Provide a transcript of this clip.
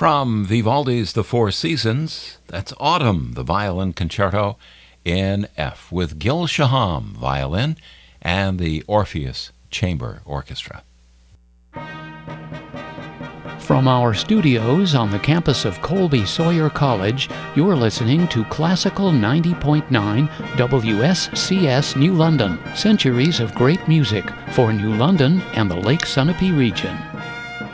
From Vivaldi's The Four Seasons, that's Autumn, the violin concerto in F, with Gil Shaham, violin, and the Orpheus Chamber Orchestra. From our studios on the campus of Colby Sawyer College, you're listening to Classical 90.9 WSCS New London, centuries of great music for New London and the Lake Sunapee region.